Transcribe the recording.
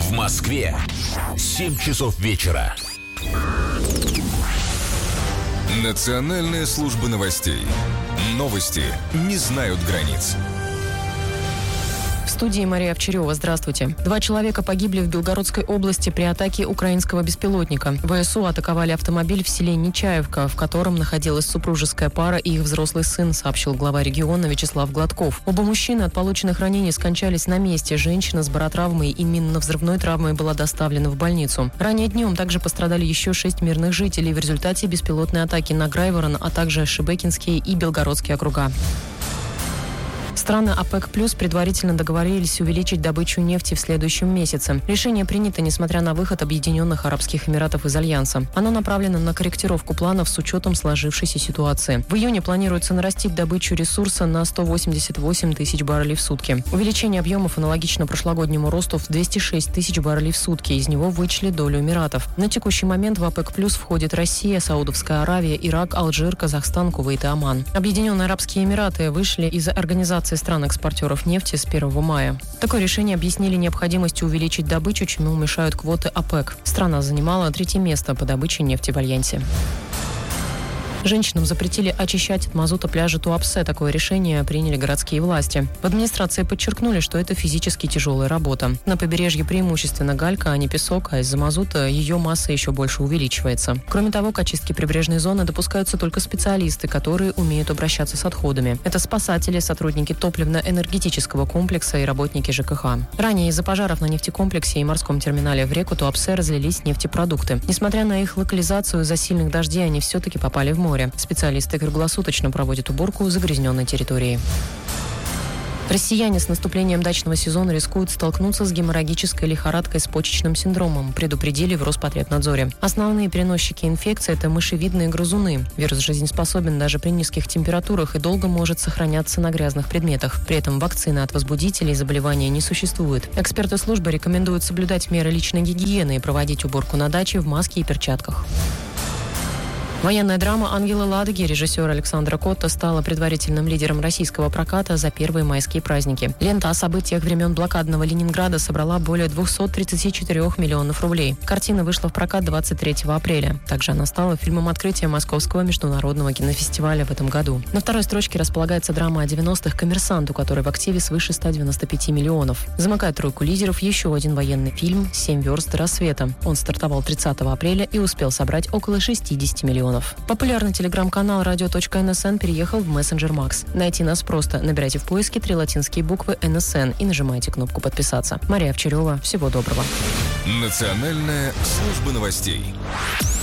В Москве 7 часов вечера. Национальная служба новостей. Новости не знают границ. В студии Мария Овчарева. Здравствуйте. 2 человека погибли в Белгородской области при атаке украинского беспилотника. ВСУ атаковали автомобиль в селе Нечаевка, в котором находилась супружеская пара и их взрослый сын, сообщил глава региона Вячеслав Гладков. Оба мужчины от полученных ранений скончались на месте. Женщина с баротравмой и минно-взрывной травмой была доставлена в больницу. Ранее днем также пострадали еще 6 мирных жителей в результате беспилотной атаки на Грайворон, а также Шебекинские и Белгородские округа. Страны ОПЕК+ предварительно договорились увеличить добычу нефти в следующем месяце. Решение принято, несмотря на выход Объединенных Арабских Эмиратов из Альянса. Оно направлено на корректировку планов с учетом сложившейся ситуации. В июне планируется нарастить добычу ресурса на 188 тысяч баррелей в сутки. Увеличение объемов аналогично прошлогоднему росту в 206 тысяч баррелей в сутки. Из него вычли долю Эмиратов. На текущий момент в ОПЕК+ входит Россия, Саудовская Аравия, Ирак, Алжир, Казахстан, Кувейт и Оман. Объединенные Арабские Эмираты вышли из организации стран-экспортеров нефти с 1 мая. Такое решение объяснили необходимостью увеличить добычу, чему мешают квоты ОПЕК. Страна занимала 3-е место по добыче нефти в Альянсе. Женщинам запретили очищать от мазута пляжи Туапсе. Такое решение приняли городские власти. В администрации подчеркнули, что это физически тяжелая работа. На побережье преимущественно галька, а не песок, а из-за мазута ее масса еще больше увеличивается. Кроме того, к очистке прибрежной зоны допускаются только специалисты, которые умеют обращаться с отходами. Это спасатели, сотрудники топливно-энергетического комплекса и работники ЖКХ. Ранее из-за пожаров на нефтекомплексе и морском терминале в реку Туапсе разлились нефтепродукты. Несмотря на их локализацию, из-за сильных дождей они все-таки попали в море. Специалисты круглосуточно проводят уборку загрязненной территории. Россияне с наступлением дачного сезона рискуют столкнуться с геморрагической лихорадкой с почечным синдромом, предупредили в Роспотребнадзоре. Основные переносчики инфекции – это мышевидные грызуны. Вирус жизнеспособен даже при низких температурах и долго может сохраняться на грязных предметах. При этом вакцины от возбудителей заболевания не существует. Эксперты службы рекомендуют соблюдать меры личной гигиены и проводить уборку на даче в маске и перчатках. Военная драма «Ангелы Ладоги» режиссера Александра Котта стала предварительным лидером российского проката за первые майские праздники. Лента о событиях времен блокадного Ленинграда собрала более 234 миллионов рублей. Картина вышла в прокат 23 апреля. Также она стала фильмом открытия Московского международного кинофестиваля в этом году. На второй строчке располагается драма о 90-х «Коммерсант», у которой в активе свыше 195 миллионов. Замыкает тройку лидеров еще один военный фильм «7 верст до рассвета». Он стартовал 30 апреля и успел собрать около 60 миллионов. Популярный телеграм-канал radio.nsn переехал в мессенджер Макс. Найти нас просто. Набирайте в поиске 3 латинские буквы НСН и нажимайте кнопку «Подписаться». Мария Овчарева. Всего доброго. Национальная служба новостей.